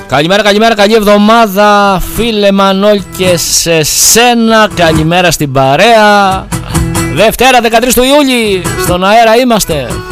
Καλημέρα, καλημέρα, καλή εβδομάδα φίλε Μανώλη και σε σένα. Καλημέρα στην παρέα. Δευτέρα 13 του Ιούλη, στον αέρα είμαστε.